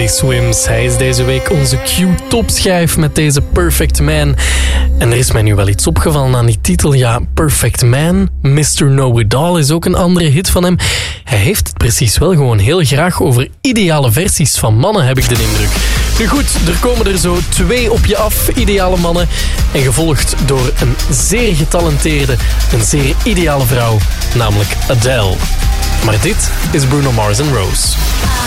Swims. Hij is deze week onze Q-topschijf met deze Perfect Man. En er is mij nu wel iets opgevallen aan die titel. Ja, Perfect Man, Mr. Know-It-All is ook een andere hit van hem. Hij heeft het precies wel gewoon heel graag over ideale versies van mannen, heb ik de indruk. Nu goed, er komen er zo 2 op je af, ideale mannen. En gevolgd door een zeer getalenteerde, een zeer ideale vrouw, namelijk Adele. Maar dit is Bruno Mars en Rose.